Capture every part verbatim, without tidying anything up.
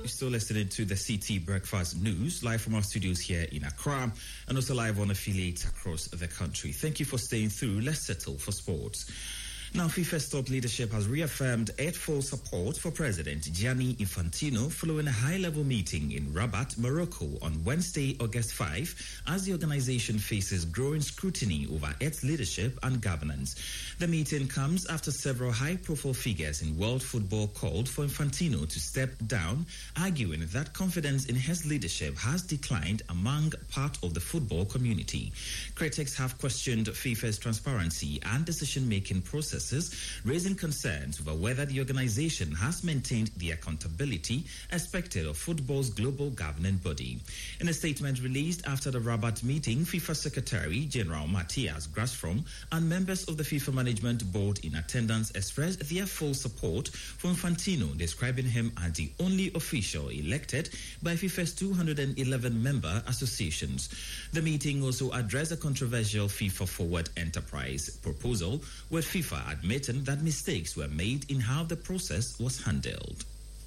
still listening to the C T Breakfast News, live from our studios here in Accra, and also live on affiliates across the country. Thank you for staying through. Let's settle for sports. Now, FIFA's top leadership has reaffirmed its full support for President Gianni Infantino following a high-level meeting in Rabat, Morocco on Wednesday, August fifth, as the organization faces growing scrutiny over its leadership and governance. The meeting comes after several high-profile figures in world football called for Infantino to step down, arguing that confidence in his leadership has declined among part of the football community. Critics have questioned FIFA's transparency and decision-making process, raising concerns over whether the organization has maintained the accountability expected of football's global governing body. In a statement released after the Rabat meeting, FIFA Secretary General Matthias Grasstrom and members of the FIFA Management Board in attendance expressed their full support for Infantino, describing him as the only official elected by FIFA's two hundred eleven member associations. The meeting also addressed a controversial FIFA Forward Enterprise proposal, with FIFA admitting that mistakes were made in how the process was handled.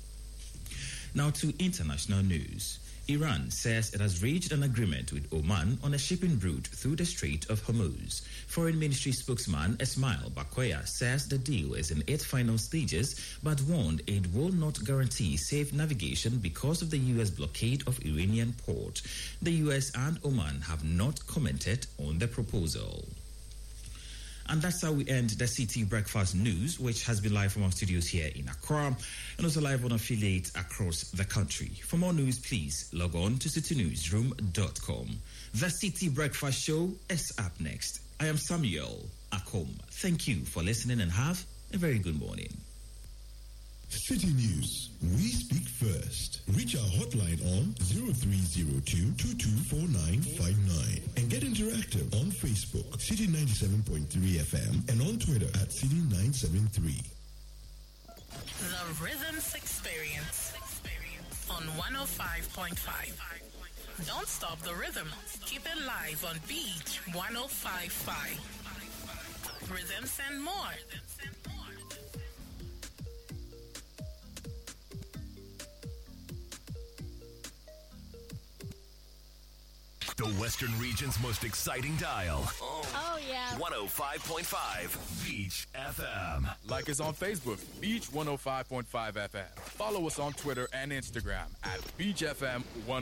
Now to international news. Iran says it has reached an agreement with Oman on a shipping route through the Strait of Hormuz. Foreign Ministry spokesman Esmail Bakoya says the deal is in its final stages, but warned it will not guarantee safe navigation because of the U S blockade of Iranian port. The U S and Oman have not commented on the proposal. And that's how we end the C T Breakfast News, which has been live from our studios here in Accra and also live on affiliates across the country. For more news, please log on to city newsroom dot com. The C T Breakfast Show is up next. I am Samuel Akom. Thank you for listening and have a very good morning. City News. We speak first. Reach our hotline on zero three zero two, two two four nine five nine and get interactive on Facebook, City ninety-seven point three F M, and on Twitter at City nine seven three. The Rhythms Experience on one oh five point five. Don't stop the rhythm. Keep it live on Beach one oh five point five. Rhythms and more. The Western region's most exciting dial. Oh, oh yeah. one oh five point five Beach F M. Like us on Facebook, Beach one oh five point five F M. Follow us on Twitter and Instagram at Beach F M one.